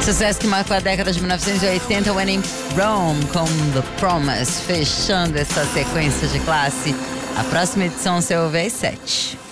Sucesso que marcou a década de 1980, When in Rome, com The Promise, fechando essa sequência de classe. A próxima edição você ouve às 7.